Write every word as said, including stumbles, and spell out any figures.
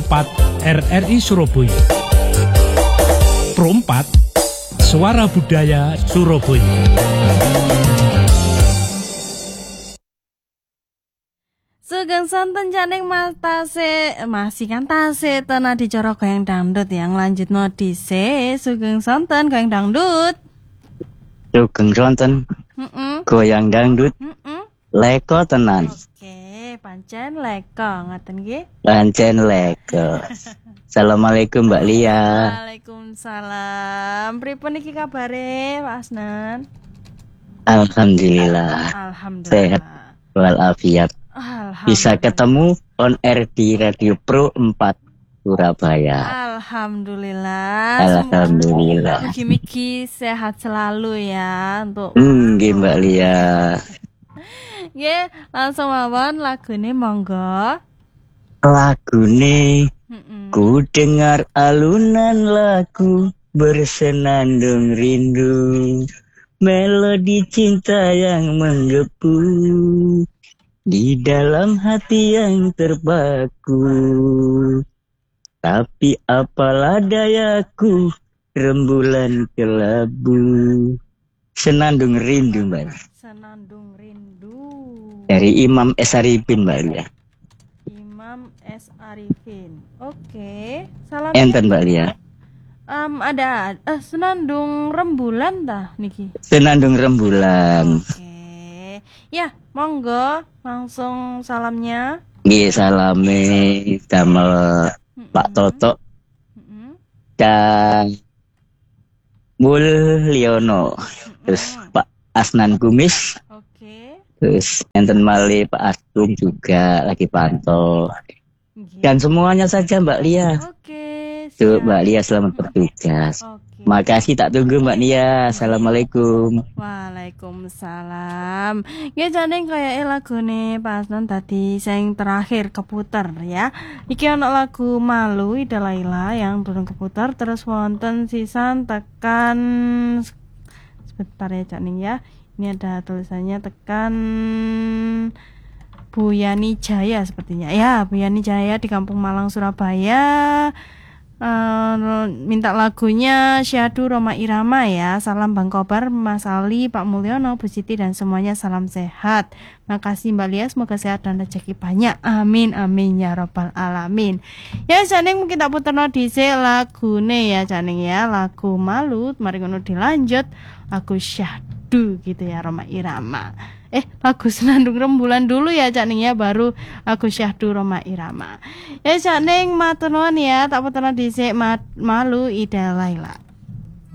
empat R R I Surabaya. Pro empat, Suara Budaya Surabaya. Sugeng sonten janing matase masih kan tase tena dicara goyang dangdut yang lanjut no dise sugeng sonten goyang dangdut. Sugeng sonten Heeh. goyang dangdut. Heeh. Leko tenan. Oke, pancen leko ngoten nggih. Pancen leko. Assalamualaikum Mbak Lia. Waalaikumsalam. Pripun iki kabare Pak Asnan? Alhamdulillah. Alhamdulillah. Sehat walafiat. Bisa ketemu on air di Radio Pro empat Surabaya. Alhamdulillah. Alhamdulillah. Mugi-mugi sehat selalu ya untuk Hmm, nggih Mbak Lia. Nggih, langsung mawon lagune monggo. Lagune Mm-mm. ku dengar alunan lagu bersenandung rindu, melodi cinta yang menggebu di dalam hati yang terpaku. Tapi apalah dayaku, rembulan kelabu. Senandung rindu Mbak. Senandung rindu. Dari Imam S. Arifin Mbak Lia. Imam S. Arifin. Oke. Salam. Enten Mbak Lia. Um, ada eh, senandung rembulan tah niki. Senandung rembulan. Oke. Ya, monggo langsung salamnya. Nggih salame damel Pak Toto Mm-mm. dan Mulyono. Terus Pak Asnan Kumis. Oke. Terus enten malih Pak Agung juga lagi pantau. Nggih. Dan semuanya saja Mbak Lia. Oke. Tuh siap. Mbak Lia selamat bertugas. Oke. Makasih tak tunggu Mbak Lia. Assalamualaikum. Waalaikumsalam. Ya jane kaya lagune Pak Asnan tadi sing terakhir keputer ya. Iki ana lagu Malu Ida Laila yang durung keputer terus wonten sisan tekan sebentar ya Cak Ning ya. Ini ada tulisannya tekan Bu Yani Jaya sepertinya. Ya, Bu Yani Jaya di Kampung Malang Surabaya. Uh, minta lagunya Syahdu Roma Irama ya. Salam Bang Kobar, Mas Ali, Pak Mulyono, Bu Siti dan semuanya salam sehat. Makasih Mbak Lia, semoga sehat dan rezeki banyak. Amin amin ya robbal alamin. Ya Janing mungkin tak puterno dhisik lagune ya Janing ya. Lagu Malu, mari ngono dilanjut lagu Syahdu gitu ya Roma Irama. Eh, lagu Senandung Rembulan dulu ya Cak Ning ya, baru lagu Syahdu Roma Irama. Ya Cak Ning matur nuwun ya, tak puterno dhisik Malu Ida Laila.